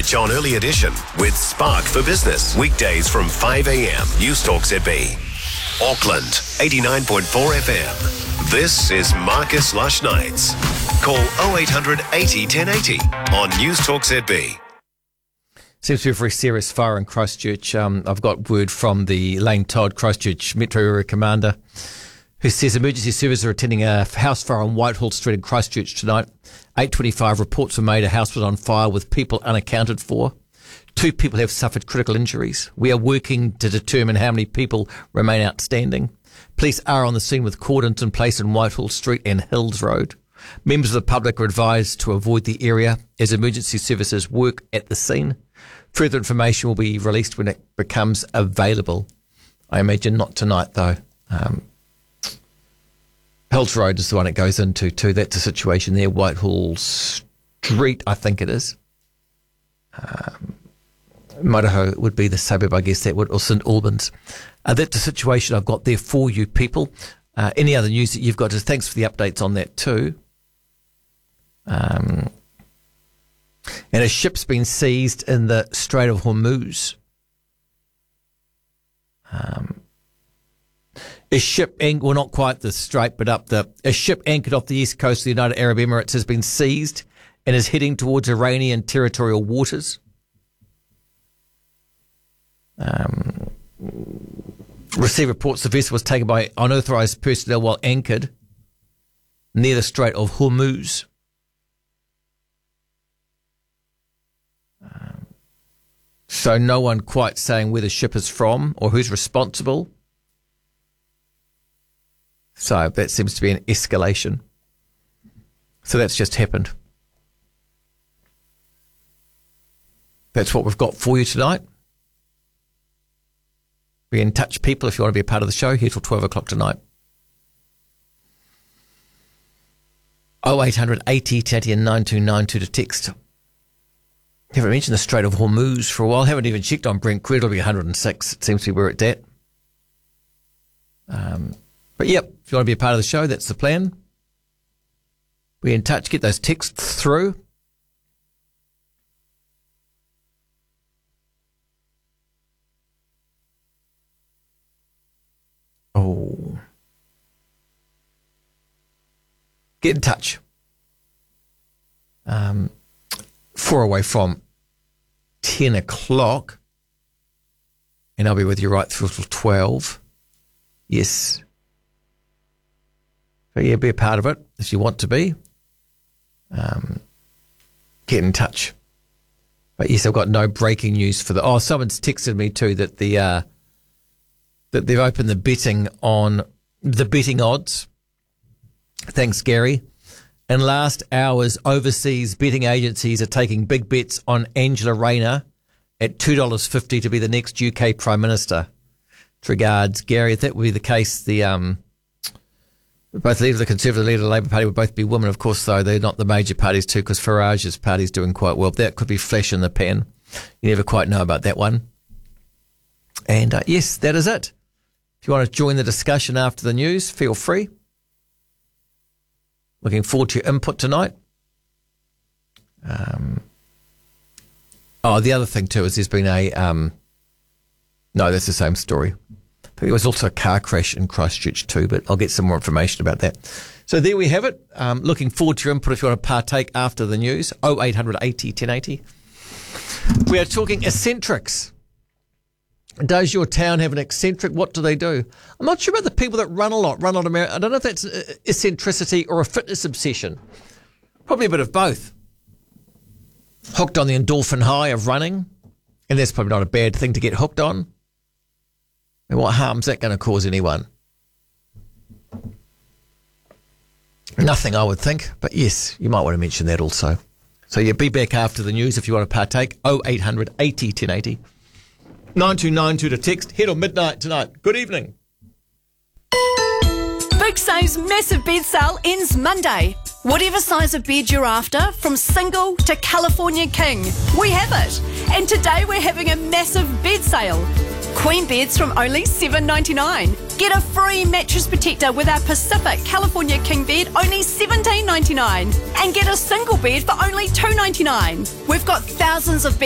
Switch On Early Edition with Spark for Business. Weekdays from 5 a.m. News Talk ZB. Auckland, 89.4 FM. This is Marcus Lush Nights. Call 0800 80 1080 on News Talk ZB. Seems to be a very serious fire in Christchurch. I've got word from the Lane Todd, Christchurch Metro Area Commander, who says emergency services are attending a house fire on Whitehall Street in Christchurch tonight. 8:25 reports were made a house was on fire with people unaccounted for. 2 people have suffered critical injuries. We are working to determine how many people remain outstanding. Police are on the scene with cordons in place in Whitehall Street and Hills Road. Members of the public are advised to avoid the area as emergency services work at the scene. Further information will be released when it becomes available. I imagine not tonight, though. Hills Road is the one it goes into, too. That's the situation there. Whitehall Street, I think it is. Maraho would be the suburb, I guess that would, or St Albans. That's the situation I've got there for you people. Any other news that you've got, just thanks for the updates on that too. And a ship's been seized in the Strait of Hormuz. A ship, well, not quite the strait, but a ship anchored off the east coast of the United Arab Emirates has been seized and is heading towards Iranian territorial waters. Receive reports the vessel was taken by unauthorised personnel while anchored near the Strait of Hormuz. So no one quite saying where the ship is from or who's responsible. So that seems to be an escalation. So that's just happened. That's what we've got for you tonight. Be in touch, people, if you want to be a part of the show, here till 12 o'clock tonight. 0800 80 1080 and 9292 to text. Haven't mentioned the Strait of Hormuz for a while. Haven't even checked on Brent Crude. It'll be 106. It seems to be where it's at. But yep, if you want to be a part of the show, that's the plan. Be in touch. Get those texts through. Oh. Get in touch. 4 away from 10 o'clock. And I'll be with you right through till 12. Yes. So yeah, be a part of it if you want to be. Get in touch. But yes, I've got no breaking news for the... Oh, someone's texted me too that that they've opened the betting on the betting odds. Thanks, Gary. In last hours, overseas betting agencies are taking big bets on Angela Rayner at $2.50 to be the next UK Prime Minister. Regards, Gary. If that would be the case, both leader of the Conservative leader of the Labour Party would both be women, of course, though. They're not the major parties too, because Farage's party's doing quite well. That could be flash in the pan. You never quite know about that one. And yes, that is it. If you want to join the discussion after the news, feel free. Looking forward to your input tonight. The other thing too is there's been no, that's the same story. There was also a car crash in Christchurch too, but I'll get some more information about that. So there we have it. Looking forward to your input if you want to partake after the news. 0800 80 1080. We are talking eccentrics. Does your town have an eccentric? What do they do? I'm not sure about the people that run a lot America. I don't know if that's eccentricity or a fitness obsession. Probably a bit of both. Hooked on the endorphin high of running, and that's probably not a bad thing to get hooked on. And what harm's that going to cause anyone? Nothing, I would think. But yes, you might want to mention that also. So yeah, be back after the news if you want to partake. 0800 80 1080. 9292 to text. Head on midnight tonight. Good evening. Big Save's massive bed sale ends Monday. Whatever size of bed you're after, from single to California King, we have it. And today we're having a massive bed sale. Queen beds from only $7.99. Get a free mattress protector with our Pacific California King bed, only $17.99. And get a single bed for only $2.99. We've got thousands of beds